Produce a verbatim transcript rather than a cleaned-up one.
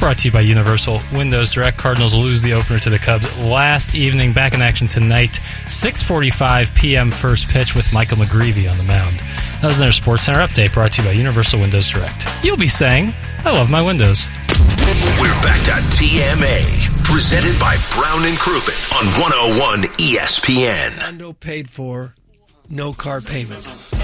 brought to you by Universal Windows Direct. Cardinals lose the opener to the Cubs last evening. Back in action tonight, six forty-five p.m. first pitch with Michael McGreevy on the mound. That was their Sports Center update brought to you by Universal Windows Direct. You'll be saying, I love my windows. We're back to T M A, presented by Brown and Crouppen on one oh one E S P N. Condo paid for, no car payment.